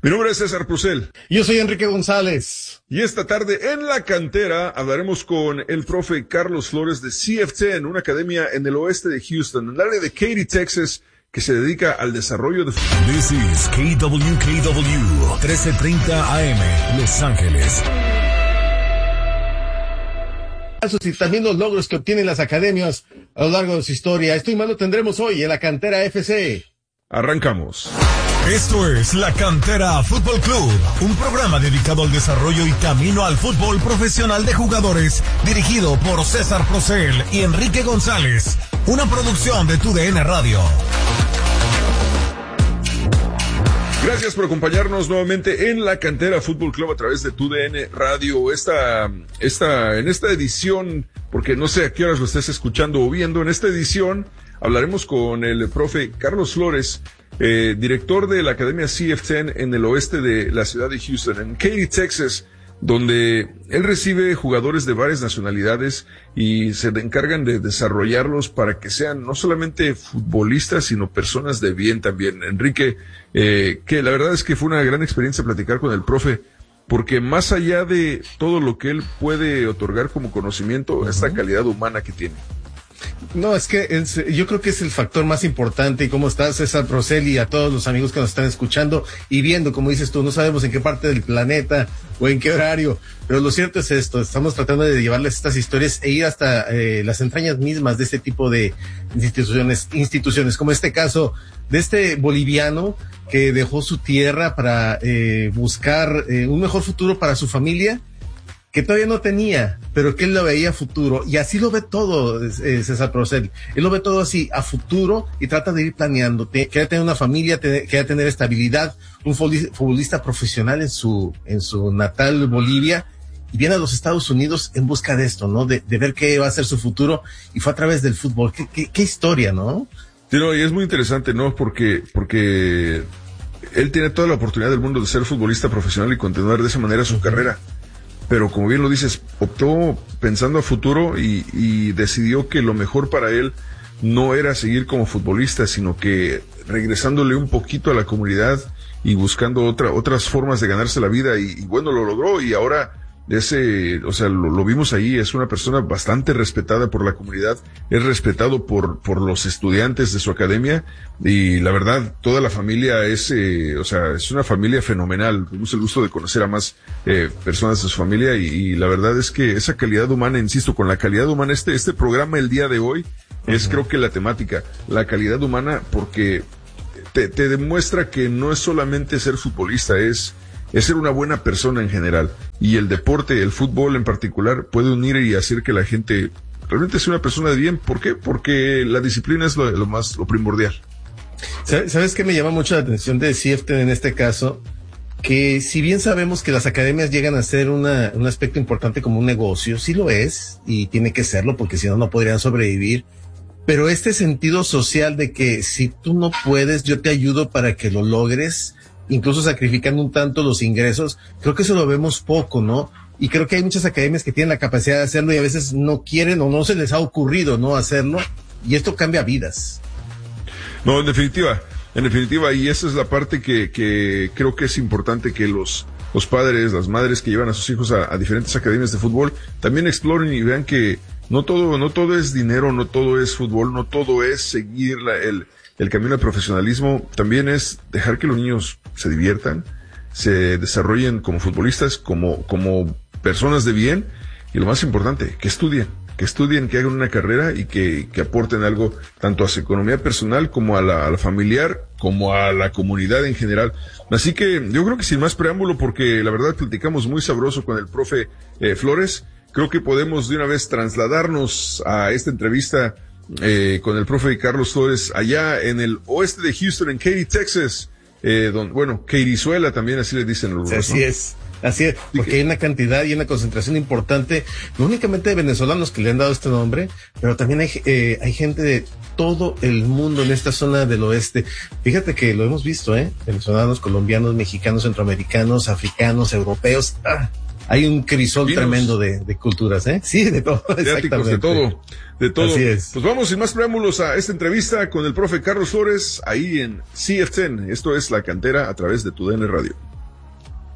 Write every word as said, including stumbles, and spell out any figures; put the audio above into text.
Mi nombre es César Procel. Yo soy Enrique González. Y esta tarde en La Cantera hablaremos con el profe Carlos Flores de C F diez, una academia en el oeste de Houston, en el área de Katy, Texas, que se dedica al desarrollo de... This is K W K W, trece treinta A M, Los Ángeles. Y también los logros que obtienen las academias a lo largo de su historia. Esto y más lo tendremos hoy en La Cantera F C. Arrancamos. Esto es La Cantera Fútbol Club, un programa dedicado al desarrollo y camino al fútbol profesional de jugadores, dirigido por César Procel y Enrique González, una producción de T U D N Radio. Gracias por acompañarnos nuevamente en La Cantera Fútbol Club a través de T U D N Radio. Esta, esta, en esta edición, porque no sé a qué horas lo estés escuchando o viendo, en esta edición hablaremos con el profe Carlos Flores, eh, director de la Academia C F diez en el oeste de la ciudad de Houston, en Katy, Texas, donde él recibe jugadores de varias nacionalidades y se encargan de desarrollarlos para que sean no solamente futbolistas, sino personas de bien también. Enrique, eh, que la verdad es que fue una gran experiencia platicar con el profe, porque más allá de todo lo que él puede otorgar como conocimiento, uh-huh. esta calidad humana que tiene. No, es que es, yo creo que es el factor más importante. Y cómo estás, César Procel, y a todos los amigos que nos están escuchando y viendo, como dices tú, no sabemos en qué parte del planeta o en qué horario, pero lo cierto es esto: estamos tratando de llevarles estas historias e ir hasta eh, las entrañas mismas de este tipo de instituciones, instituciones, como este caso de este boliviano que dejó su tierra para eh, buscar eh, un mejor futuro para su familia, que todavía no tenía, pero que él lo veía a futuro, y así lo ve todo, eh, César Procel. Él lo ve todo así, a futuro, y trata de ir planeando. Te, quiere tener una familia, te, quiere tener estabilidad, un futbolista profesional en su, en su natal Bolivia, y viene a los Estados Unidos en busca de esto, ¿no? De, de ver qué va a ser su futuro, y fue a través del fútbol. Qué, qué, qué historia, ¿no? Sí, no, y es muy interesante, ¿no? Porque, porque él tiene toda la oportunidad del mundo de ser futbolista profesional y continuar de esa manera su uh-huh. carrera. Pero como bien lo dices, optó pensando a futuro y, y decidió que lo mejor para él no era seguir como futbolista, sino que regresándole un poquito a la comunidad y buscando otra, otras formas de ganarse la vida, y, y bueno, lo logró, y ahora ese, o sea, lo, lo vimos ahí, es una persona bastante respetada por la comunidad, es respetado por, por los estudiantes de su academia, y la verdad, toda la familia es, eh, o sea, es una familia fenomenal. Tuvimos el gusto de conocer a más, eh, personas de su familia, y, y la verdad es que esa calidad humana, insisto, con la calidad humana, este, este programa el día de hoy es, uh-huh. creo que la temática, la calidad humana, porque te, te demuestra que no es solamente ser futbolista, es, es ser una buena persona en general, y el deporte, el fútbol en particular, puede unir y hacer que la gente realmente sea una persona de bien. ¿Por qué? Porque la disciplina es lo, lo más, lo primordial. ¿Sabes qué me llama mucho la atención de C F diez en este caso? Que si bien sabemos que las academias llegan a ser una, un aspecto importante como un negocio, sí lo es, y tiene que serlo, porque si no, no podrían sobrevivir. Pero este sentido social de que si tú no puedes, yo te ayudo para que lo logres, incluso sacrificando un tanto los ingresos, creo que eso lo vemos poco, ¿no? Y creo que hay muchas academias que tienen la capacidad de hacerlo y a veces no quieren o no se les ha ocurrido no hacerlo, y esto cambia vidas. No, en definitiva, en definitiva, y esa es la parte que, que creo que es importante que los, los padres, las madres que llevan a sus hijos a, a diferentes academias de fútbol, también exploren y vean que no todo, no todo es dinero, no todo es fútbol, no todo es seguir la, el, el camino al profesionalismo, también es dejar que los niños se diviertan, se desarrollen como futbolistas, como, como personas de bien, y lo más importante, que estudien, que estudien, que hagan una carrera y que, que aporten algo tanto a su economía personal como a la, a la familiar, como a la comunidad en general. Así que yo creo que sin más preámbulo, porque la verdad platicamos muy sabroso con el profe eh, Flores, creo que podemos de una vez trasladarnos a esta entrevista eh, con el profe Carlos Flores allá en el oeste de Houston, en Katy, Texas. Eh, don, bueno, Katyzuela también, así le dicen los rusos, así ¿no? es, así es, porque hay una cantidad y una concentración importante, no únicamente de venezolanos que le han dado este nombre, pero también hay, eh, hay gente de todo el mundo en esta zona del oeste. Fíjate que lo hemos visto, ¿eh? Venezolanos, colombianos, mexicanos, centroamericanos, africanos, europeos. ¡Ah! Hay un crisol Vinos. tremendo de, de culturas, ¿eh? Sí, de todo, exactamente. De todo, de todo. Así es. Pues vamos sin más preámbulos a esta entrevista con el profe Carlos Flores, ahí en C F diez. Esto es La Cantera a través de T U D N Radio.